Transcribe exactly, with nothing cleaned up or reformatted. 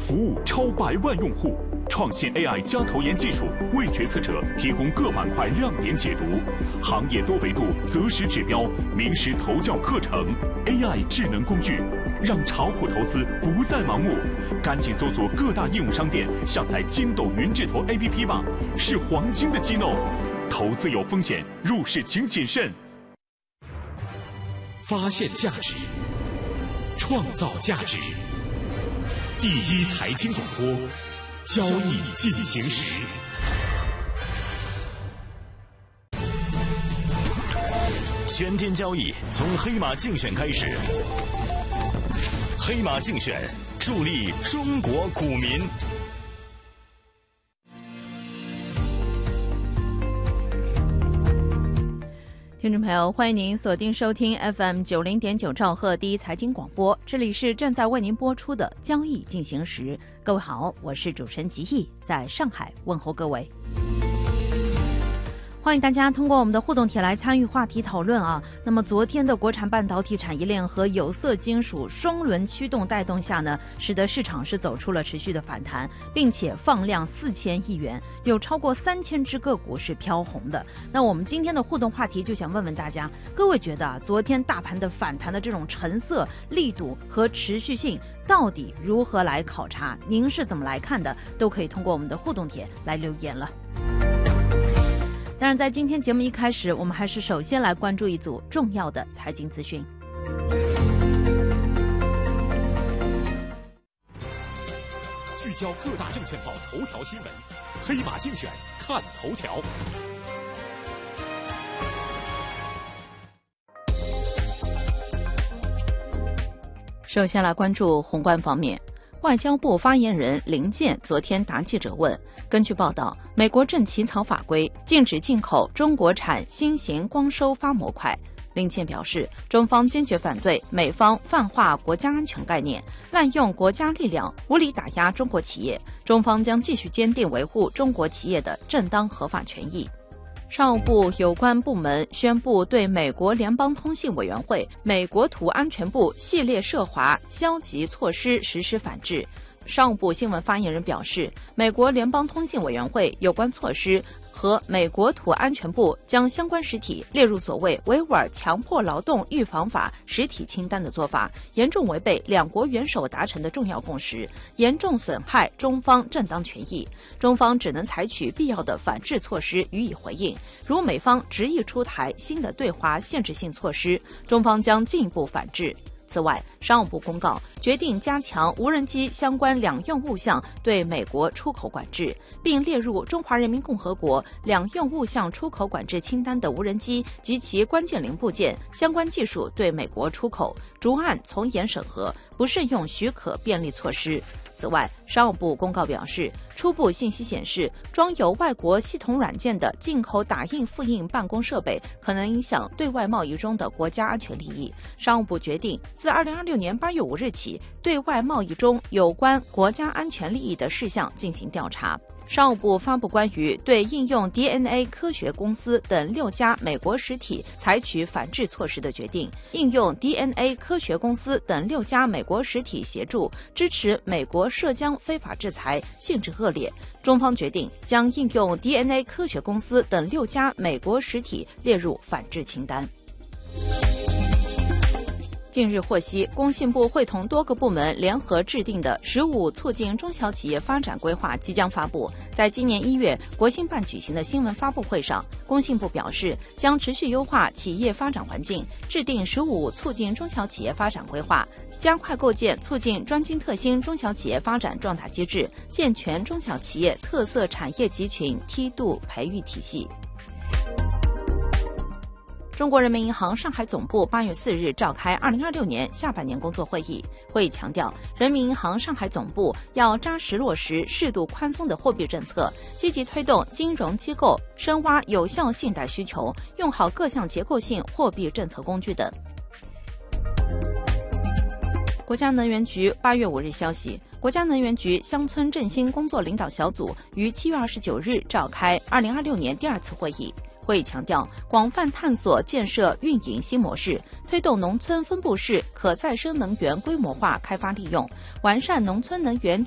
服务超百万用户。创新 A I 加投研技术为决策者提供各板块亮点解读，行业多维度择时指标、名师投教课程 ，A I 智能工具，让炒股投资不再盲目。赶紧搜索各大应用商店，下载金斗云智投 A P P 吧，是黄金的激动。投资有风险，入市请谨慎。 发现价值，创造价值。第一财经广播，交易进行时。 全天交易从黑马竞选开始，黑马竞选助力中国股民。 听众朋友，欢迎您锁定收听 F M 九零点九兆赫第一财经广播，这里是正在为您播出的交易进行时。各位好，我是主持人吉毅，在上海问候各位。欢迎大家通过我们的互动帖来参与话题讨论啊。那么昨天的国产半导体产业链和有色金属双轮驱动带动下呢，使得市场是走出了持续的反弹，并且放量四千亿元，有超过三千只个股是飘红的。那我们今天的互动话题就想问问大家，各位觉得啊，昨天大盘的反弹的这种成色、力度和持续性到底如何来考察？您是怎么来看的？都可以通过我们的互动帖来留言了。当然，在今天节目一开始，我们还是首先来关注一组重要的财经资讯。 聚焦各大证券报头条新闻，黑马竞选看头条。 首先来关注宏观方面。外交部发言人林健昨天答记者问，根据报道，美国正起草法规，禁止进口中国产新型光收发模块。林健表示，中方坚决反对美方泛化国家安全概念，滥用国家力量，无理打压中国企业。中方将继续坚定维护中国企业的正当合法权益。商务部有关部门宣布对美国联邦通信委员会、美国土安全部系列涉华消极措施实施反制。商务部新闻发言人表示，美国联邦通信委员会有关措施和美国土安全部将相关实体列入所谓维吾尔强迫劳动预防法实体清单的做法，严重违背两国元首达成的重要共识，严重损害中方正当权益。中方只能采取必要的反制措施予以回应。如美方执意出台新的对华限制性措施，中方将进一步反制。此外，商务部公告决定加强无人机相关两用物项对美国出口管制，并列入中华人民共和国两用物项出口管制清单的无人机及其关键零部件相关技术对美国出口，逐案从严审核，不适用许可便利措施。此外，商务部公告表示，初步信息显示，装有外国系统软件的进口打印复印办公设备可能影响对外贸易中的国家安全利益。商务部决定自二零二六年八月五日起，对外贸易中有关国家安全利益的事项进行调查。商务部发布关于对应用 D N A 科学公司等六家美国实体采取反制措施的决定，应用 D N A 科学公司等六家美国实体协助支持美国涉疆非法制裁，性质恶劣。中方决定将应用 D N A 科学公司等六家美国实体列入反制清单。近日获悉，工信部会同多个部门联合制定的“十五促进中小企业发展规划”即将发布。在今年一月国新办举行的新闻发布会上，工信部表示将持续优化企业发展环境，制定“十五促进中小企业发展规划”，加快构建促进专精特新中小企业发展壮大机制，健全中小企业特色产业集群梯度培育体系。中国人民银行上海总部八月四日召开二零二六年下半年工作会议。会议强调，人民银行上海总部要扎实落实适度宽松的货币政策，积极推动金融机构深挖有效信贷需求，用好各项结构性货币政策工具等。国家能源局八月五日消息，国家能源局乡村振兴工作领导小组于七月二十九日召开二零二六年第二次会议。会议强调，广泛探索建设运营新模式，推动农村分布式可再生能源规模化开发利用，完善农村能源